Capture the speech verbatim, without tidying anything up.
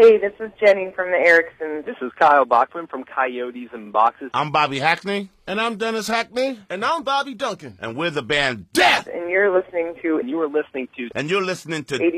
Hey, this is Jenny from the Ericksons. This is Kyle Bachman from Coyotes and Boxes. I'm Bobby Hackney. And I'm Dennis Hackney. And I'm Bobby Duncan. And we're the band Death. And you're listening to... And you are listening to... And you're listening to...